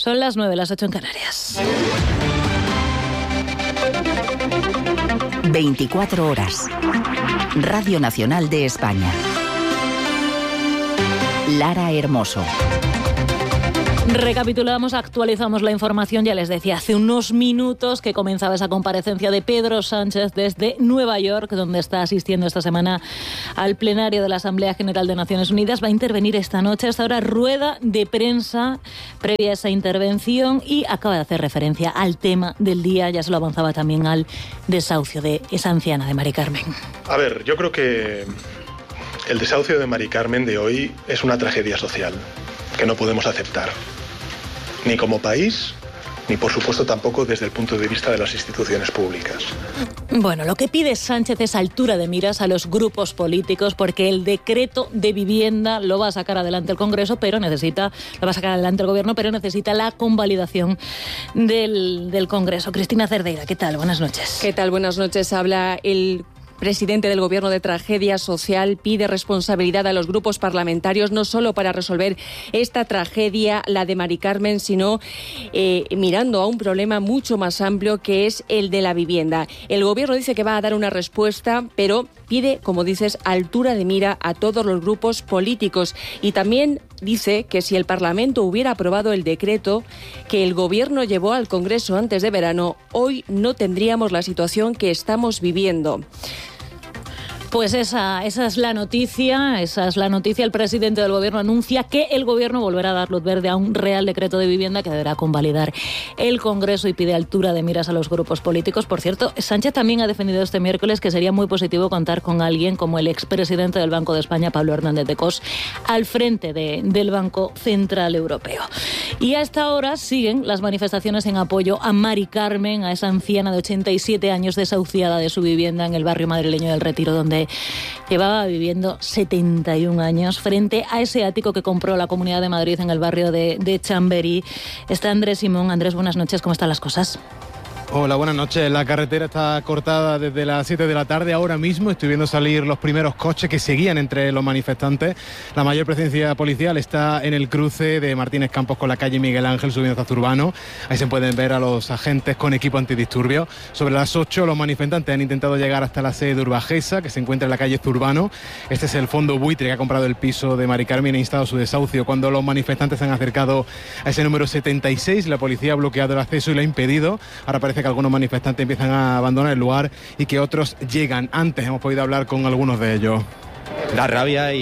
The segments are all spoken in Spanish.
Son las 9, las 8 en Canarias. 24 horas. Radio Nacional de España. Lara Hermoso. Recapitulamos, actualizamos la información. Ya les decía hace unos minutos que comenzaba esa comparecencia de Pedro Sánchez desde Nueva York, donde está asistiendo esta semana al plenario de la Asamblea General de Naciones Unidas. Va a intervenir esta noche, hasta ahora rueda de prensa previa a esa intervención, y acaba de hacer referencia al tema del día. Ya se lo avanzaba también al desahucio de esa anciana de Mari Carmen. A ver, yo creo que el desahucio de Mari Carmen de hoy es una tragedia social que no podemos aceptar, ni como país, ni por supuesto tampoco desde el punto de vista de las instituciones públicas. Bueno, lo que pide Sánchez es altura de miras a los grupos políticos, porque el decreto de vivienda lo va a sacar adelante el Congreso, lo va a sacar adelante el Gobierno, pero necesita la convalidación del Congreso. Cristina Cerdeira, ¿qué tal? Buenas noches. ¿Qué tal? Buenas noches. Habla el presidente del Gobierno de tragedia social, pide responsabilidad a los grupos parlamentarios, no solo para resolver esta tragedia, la de Mari Carmen, sino mirando a un problema mucho más amplio, que es el de la vivienda. El Gobierno dice que va a dar una respuesta, pero pide, como dices, altura de mira a todos los grupos políticos, y también dice que si el Parlamento hubiera aprobado el decreto que el Gobierno llevó al Congreso antes de verano, hoy no tendríamos la situación que estamos viviendo. Pues esa es la noticia. El presidente del Gobierno anuncia que el Gobierno volverá a dar luz verde a un Real Decreto de Vivienda que deberá convalidar el Congreso, y pide altura de miras a los grupos políticos. Por cierto, Sánchez también ha defendido este miércoles que sería muy positivo contar con alguien como el expresidente del Banco de España, Pablo Hernández de Cos, al frente del Banco Central Europeo. Y a esta hora siguen las manifestaciones en apoyo a Mari Carmen, a esa anciana de 87 años desahuciada de su vivienda en el barrio madrileño del Retiro, donde llevaba viviendo 71 años, frente a ese ático que compró la Comunidad de Madrid en el barrio de Chamberí. Está Andrés Simón. Andrés, buenas noches, ¿cómo están las cosas? Hola, buenas noches. La carretera está cortada desde las 7 de la tarde. Ahora mismo estoy viendo salir los primeros coches que seguían entre los manifestantes. La mayor presencia policial está en el cruce de Martínez Campos con la calle Miguel Ángel, subiendo hacia Zurbano. Ahí se pueden ver a los agentes con equipo antidisturbios. Sobre las 8 los manifestantes han intentado llegar hasta la sede de Urbajesa, que se encuentra en la calle Zurbano. Este es el fondo buitre que ha comprado el piso de Mari Carmen e ha instado su desahucio. Cuando los manifestantes se han acercado a ese número 76, la policía ha bloqueado el acceso y lo ha impedido. Ahora parece que algunos manifestantes empiezan a abandonar el lugar y que otros llegan. Antes hemos podido hablar con algunos de ellos. Da rabia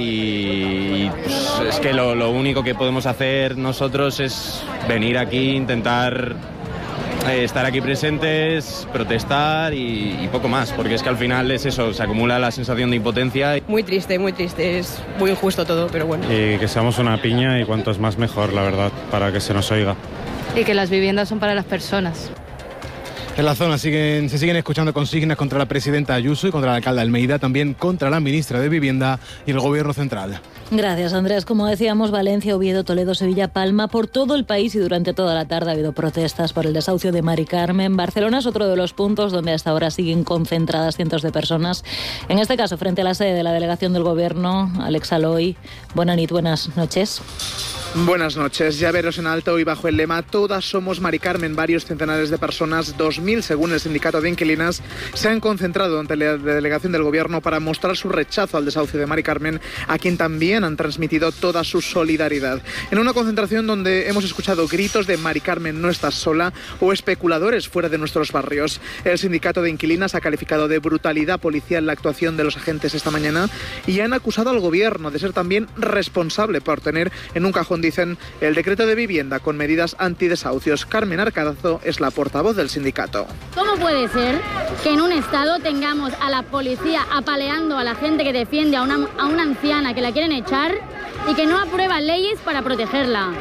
y pues, es que lo único que podemos hacer nosotros es venir aquí, intentar estar aquí presentes, protestar y poco más, porque es que al final es eso, se acumula la sensación de impotencia. Muy triste, es muy injusto todo, pero bueno. Y que seamos una piña, y cuantos más mejor, la verdad, para que se nos oiga. Y que las viviendas son para las personas. En la zona se siguen escuchando consignas contra la presidenta Ayuso y contra el alcalde Almeida, también contra la ministra de Vivienda y el Gobierno central. Gracias, Andrés. Como decíamos, Valencia, Oviedo, Toledo, Sevilla, Palma, por todo el país, y durante toda la tarde ha habido protestas por el desahucio de Mari Carmen. Barcelona es otro de los puntos donde hasta ahora siguen concentradas cientos de personas. En este caso, frente a la sede de la delegación del Gobierno. Alex Aloy, buenas noches. Buenas noches. Llaveros en alto y bajo el lema "Todas somos Mari Carmen", varios centenares de personas, 2.000 según el sindicato de inquilinas, se han concentrado ante la delegación del Gobierno para mostrar su rechazo al desahucio de Mari Carmen, a quien también han transmitido toda su solidaridad. En una concentración donde hemos escuchado gritos de "Mari Carmen, no estás sola" o especuladores fuera de nuestros barrios. El sindicato de inquilinas ha calificado de brutalidad policial la actuación de los agentes esta mañana y han acusado al Gobierno de ser también responsable por tener en un cajón, dicen, el decreto de vivienda con medidas antidesahucios. Carmen Arcadazo es la portavoz del sindicato. ¿Cómo puede ser que en un estado tengamos a la policía apaleando a la gente que defiende a una anciana que la quieren echar y que no aprueba leyes para protegerla?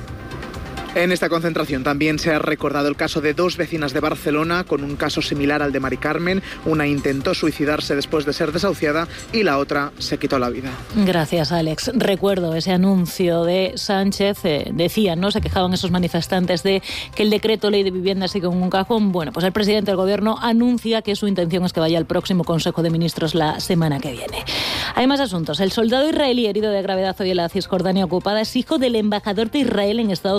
En esta concentración también se ha recordado el caso de dos vecinas de Barcelona con un caso similar al de Mari Carmen. Una intentó suicidarse después de ser desahuciada y la otra se quitó la vida. Gracias, Alex. Recuerdo ese anuncio de Sánchez. Decían, ¿no? Se quejaban esos manifestantes de que el decreto ley de vivienda sigue en un cajón. Bueno, pues el presidente del Gobierno anuncia que su intención es que vaya al próximo Consejo de Ministros la semana que viene. Hay más asuntos. El soldado israelí herido de gravedad hoy en la Cisjordania ocupada es hijo del embajador de Israel en Estados Unidos. Lo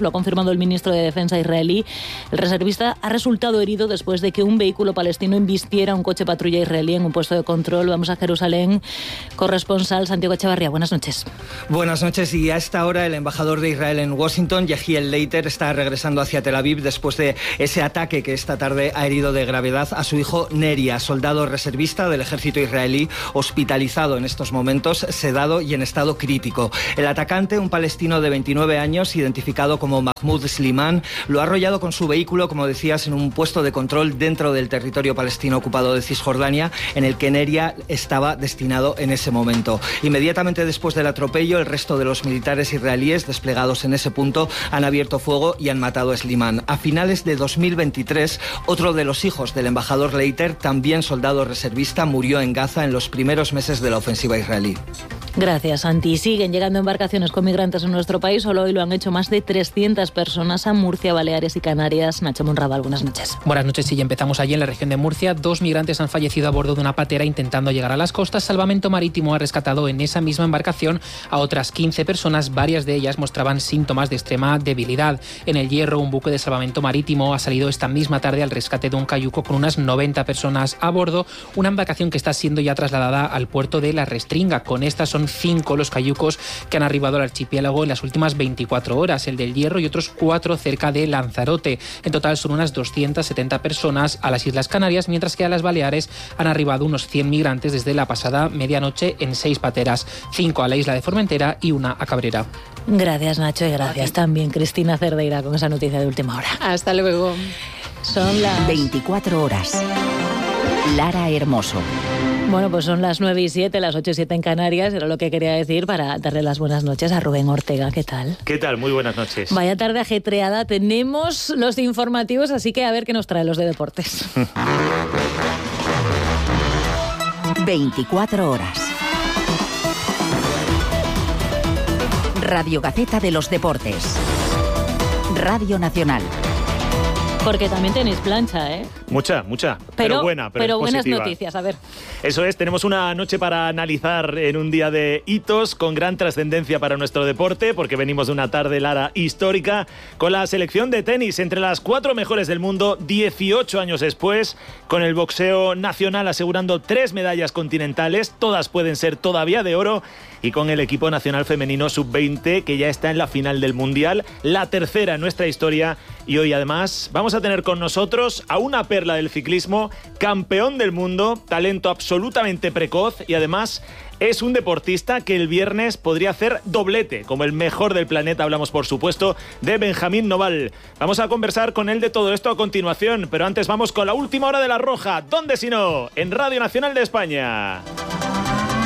lo ha confirmado el ministro de Defensa israelí. El reservista ha resultado herido después de que un vehículo palestino embistiera un coche patrulla israelí en un puesto de control. Vamos a Jerusalén. Corresponsal Santiago Echevarría, buenas noches. Buenas noches, y a esta hora el embajador de Israel en Washington, Yehiel Leiter, está regresando hacia Tel Aviv después de ese ataque que esta tarde ha herido de gravedad a su hijo Neria, soldado reservista del ejército israelí, hospitalizado en estos momentos, sedado y en estado crítico. El atacante, un palestino de 29 años, identificado como Mahmoud Slimán, lo ha arrollado con su vehículo, como decías, en un puesto de control dentro del territorio palestino ocupado de Cisjordania, en el que Neria estaba destinado en ese momento. Inmediatamente después del atropello, el resto de los militares israelíes desplegados en ese punto han abierto fuego y han matado a Slimán. A finales de 2023, otro de los hijos del embajador Leiter, también soldado reservista, murió en Gaza en los primeros meses de la ofensiva israelí. Gracias, Santi. Siguen llegando embarcaciones con migrantes en nuestro país. Solo hoy lo han hecho más de 300 personas a Murcia, Baleares y Canarias. Nacho Monrabal, buenas noches. Buenas noches, y empezamos allí en la región de Murcia. 2 migrantes han fallecido a bordo de una patera intentando llegar a las costas. Salvamento Marítimo ha rescatado en esa misma embarcación a otras 15 personas. Varias de ellas mostraban síntomas de extrema debilidad. En el Hierro, un buque de salvamento marítimo ha salido esta misma tarde al rescate de un cayuco con unas 90 personas a bordo. Una embarcación que está siendo ya trasladada al puerto de La Restringa. Con estas son 5 los cayucos que han arribado al archipiélago en las últimas 24 horas, el del Hierro y otros 4 cerca de Lanzarote. En total son unas 270 personas a las Islas Canarias, mientras que a las Baleares han arribado unos 100 migrantes desde la pasada medianoche en 6 pateras, 5 a la isla de Formentera y 1 a Cabrera. Gracias, Nacho, y gracias también Cristina Cerdeira con esa noticia de última hora. Hasta luego. Son las 24 horas. Lara Hermoso. Bueno, pues son las 9:07, las 8:07 en Canarias. Era lo que quería decir para darle las buenas noches a Rubén Ortega. ¿Qué tal? ¿Qué tal? Muy buenas noches. Vaya tarde ajetreada. Tenemos los informativos, así que a ver qué nos trae los de deportes. 24 horas. Radio Gaceta de los Deportes. Radio Nacional. Porque también tenéis plancha, ¿eh? Mucha, pero buena, pero buenas positiva. Noticias, a ver. Eso es, tenemos una noche para analizar en un día de hitos con gran trascendencia para nuestro deporte, porque venimos de una tarde, Lara, histórica, con la selección de tenis entre las 4 mejores del mundo, 18 años después, con el boxeo nacional asegurando 3 medallas continentales, todas pueden ser todavía de oro, y con el equipo nacional femenino sub-20 que ya está en la final del Mundial, la tercera en nuestra historia. Y hoy además vamos a tener con nosotros a una perla del ciclismo, campeón del mundo, talento absolutamente precoz, y además es un deportista que el viernes podría hacer doblete, como el mejor del planeta. Hablamos, por supuesto, de Benjamín Noval. Vamos a conversar con él de todo esto a continuación, pero antes vamos con la última hora de La Roja. ¿Dónde si no? En Radio Nacional de España.